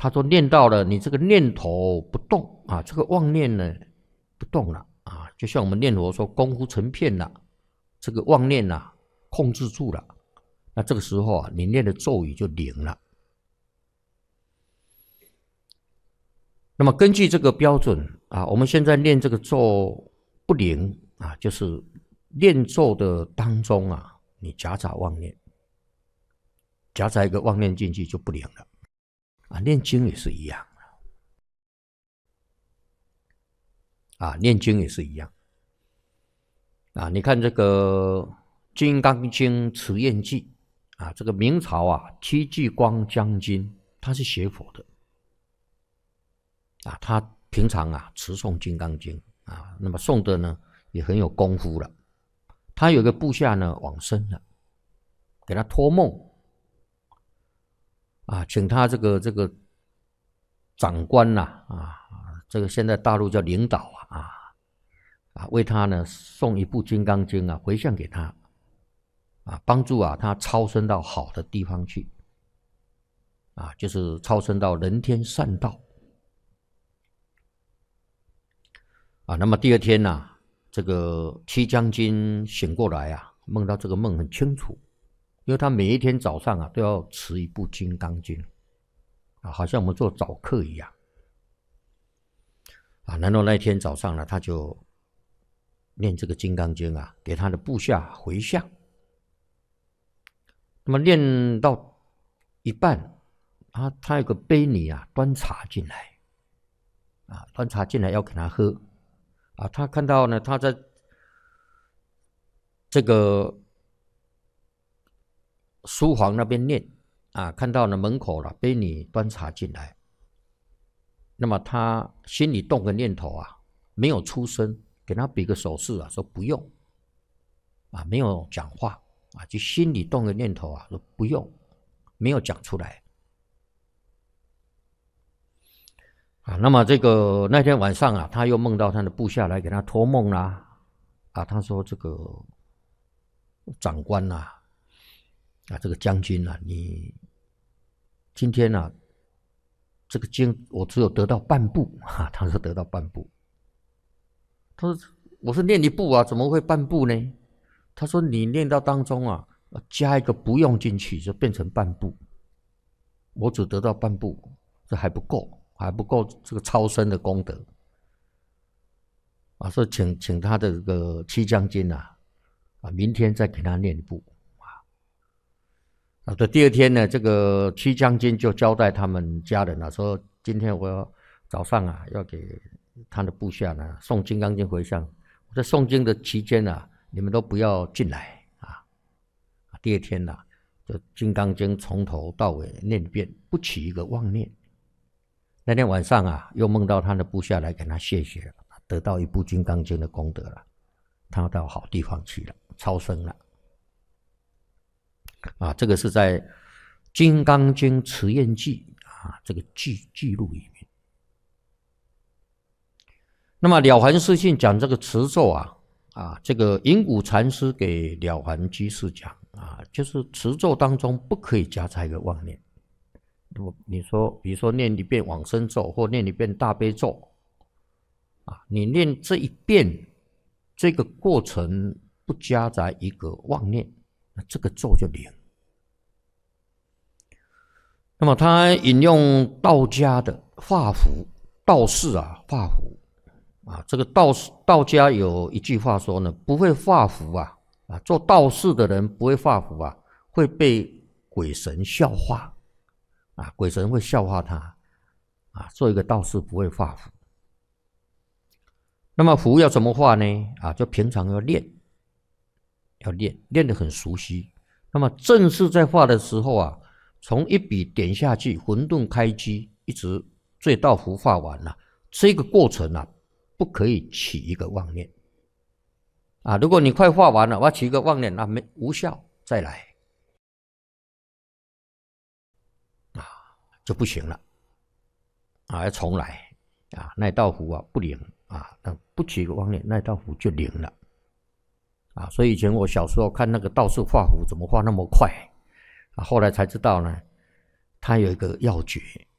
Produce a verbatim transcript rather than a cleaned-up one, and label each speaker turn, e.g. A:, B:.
A: 他说念到了，你这个念头不动啊，这个妄念呢不动了啊，就像我们念佛说功夫成片了，这个妄念啊控制住了，那这个时候啊，你念的咒语就灵了。那么根据这个标准啊，我们现在念这个咒不灵啊，就是念咒的当中啊，你夹杂妄念，夹杂一个妄念进去就不灵了啊。念经也是一样啊，念经也是一样啊。你看这个《金刚经·持愿记》啊，这个明朝啊戚继光将军他是学佛的啊，他平常啊持诵《金刚经》啊，那么诵的呢也很有功夫了。他有个部下呢往生了，给他托梦啊，请他这个这个长官呐 啊, 啊，这个现在大陆叫领导啊啊啊，为他呢送一部《金刚经》啊，回向给他啊，帮助啊他超生到好的地方去啊，就是超生到人天善道啊。那么第二天呢、啊，这个戚将军醒过来啊，梦到这个梦很清楚，因为他每一天早上啊都要持一部《金刚经》啊，好像我们做早课一样啊。然后那一天早上呢，他就念这个《金刚经》啊，给他的部下回向。那么念到一半，啊，他有个婢女啊端茶进来，啊，端茶进来要给他喝，啊，他看到呢，他在这个书房那边念，啊，看到呢门口了，婢女端茶进来，那么他心里动个念头啊，没有出声，给他比个手势啊，说不用，啊，没有讲话。啊，就心里动个念头啊，说不用，没有讲出来啊。那么这个那天晚上啊，他又梦到他的部下来给他托梦啦，啊，他说这个长官呐、啊，啊，这个将军啊，你今天啊，这个经我只有得到半部啊，他说得到半部，他说我是念一部啊，怎么会半部呢？他说你念到当中啊，加一个不用进去就变成半部，我只得到半部，这还不够，还不够这个超生的功德啊！说请请他的这个戚将军啊，啊，明天再给他念一部啊。啊，这第二天呢，这个戚将军就交代他们家人啊，说今天我要早上啊，要给他的部下呢诵金刚经回向，我在诵经的期间啊。你们都不要进来啊！第二天呢、啊，就《金刚经》从头到尾念一遍，不起一个妄念。那天晚上啊，又梦到他的部下来给他谢谢了，得到一部《金刚经》的功德了，他到好地方去了，超生了。啊，这个是在《金刚经持愿记》啊这个记记录里面。那么《了凡四训》讲这个持咒啊。啊，这个隐谷禅师给了凡居士讲啊，就是持咒当中不可以夹杂一个妄念。你说，比如说念一遍往生咒或念一遍大悲咒，啊，你念这一遍，这个过程不夹杂一个妄念，那这个咒就灵。那么他引用道家的画符，道士啊画符。啊，这个道士道家有一句话说呢，不会画符啊，啊，做道士的人不会画符啊，会被鬼神笑话，啊，鬼神会笑话他，啊，做一个道士不会画符。那么符要怎么画呢？啊，就平常要练，要练，练得很熟悉。那么正式在画的时候啊，从一笔点下去，混沌开机，一直这道符画完了，这个过程啊。不可以起一个妄念啊！如果你快画完了，我要起一个妄念，那没无效，再来啊就不行了啊，要重来啊！那道符啊不灵啊，那不起一个妄念，那道符就灵了啊！所以以前我小时候看那个道士画符，怎么画那么快啊？后来才知道呢，他有一个要诀